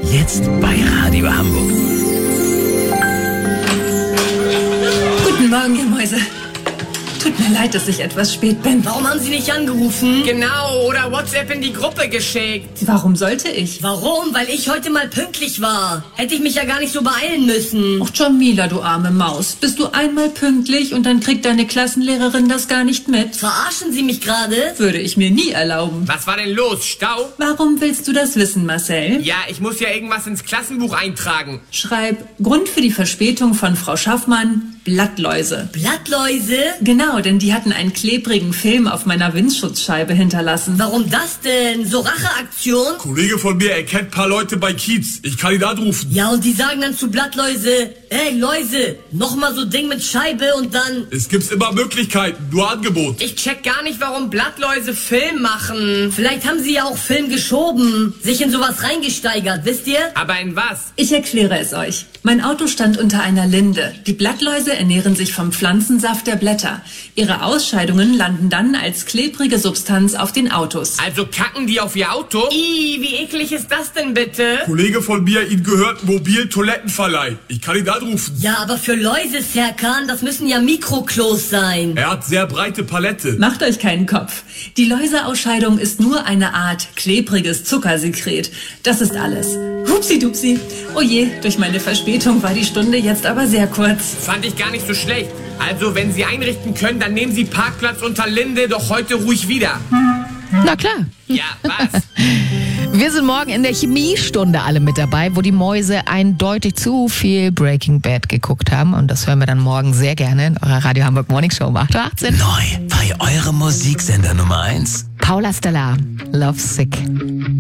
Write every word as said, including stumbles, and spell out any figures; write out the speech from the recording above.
Jetzt bei Radio Hamburg. Guten Morgen, ihr Mäuse. Tut mir leid, dass ich etwas spät bin. Warum haben Sie nicht angerufen? Genau, oder WhatsApp in die Gruppe geschickt. Warum sollte ich? Warum? Weil ich heute mal pünktlich war. Hätte ich mich ja gar nicht so beeilen müssen. Och, Jamila, du arme Maus. Bist du einmal pünktlich und dann kriegt deine Klassenlehrerin das gar nicht mit? Verarschen Sie mich gerade? Würde ich mir nie erlauben. Was war denn los? Stau? Warum willst du das wissen, Marcel? Ja, ich muss ja irgendwas ins Klassenbuch eintragen. Schreib, Grund für die Verspätung von Frau Schaffmann, Blattläuse. Blattläuse? Genau, denn die hatten einen klebrigen Film auf meiner Windschutzscheibe hinterlassen. Warum das denn? So Racheaktion? Kollege von mir, er kennt ein paar Leute bei Kiez. Ich kann ihn anrufen. Ja, und die sagen dann zu Blattläuse, ey Läuse, nochmal so Ding mit Scheibe und dann... Es gibt immer Möglichkeiten, nur Angebot. Ich check gar nicht, warum Blattläuse Film machen. Vielleicht haben sie ja auch Film geschoben, sich in sowas reingesteigert, wisst ihr? Aber in was? Ich erkläre es euch. Mein Auto stand unter einer Linde. Die Blattläuse ernähren sich vom Pflanzensaft der Blätter. Ihre Ausscheidungen landen dann als klebrige Substanz auf den Autos. Also kacken die auf ihr Auto? Ih, wie eklig ist das denn bitte? Kollege von mir, ihm gehört ein Mobil-Toilettenverleih. Ich kann ihn anrufen. Ja, aber für Läuse, Serkan, das müssen ja Mikroklos sein. Er hat sehr breite Palette. Macht euch keinen Kopf. Die Läuseausscheidung ist nur eine Art klebriges Zuckersekret. Das ist alles. Hupsi-dupsi. Oh je, durch meine Verspätung war die Stunde jetzt aber sehr kurz. Fand ich gar nicht so schlecht. Also, wenn Sie einrichten können, dann nehmen Sie Parkplatz unter Linde doch heute ruhig wieder. Na klar. Ja, was? Wir sind morgen in der Chemiestunde alle mit dabei, wo die Mäuse eindeutig zu viel Breaking Bad geguckt haben. Und das hören wir dann morgen sehr gerne in eurer Radio Hamburg Morning Show um acht Uhr achtzehn. Neu bei eurem Musiksender Nummer eins. Paula Stellar, Love Sick.